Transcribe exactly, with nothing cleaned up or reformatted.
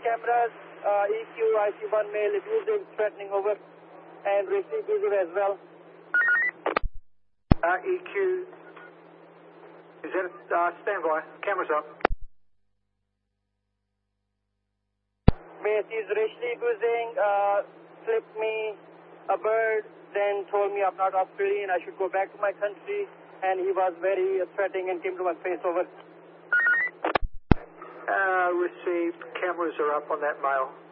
cameras, uh, E Q, I C one male, abusive, threatening over, and racially abusive as well. Uh, E Q, is that, uh, standby, cameras up. Base is racially abusing, uh, flipped me a bird, then told me I'm not Australian, I should go back to my country, and he was very threatening and came to my face over. Uh, received, cameras are up on that male.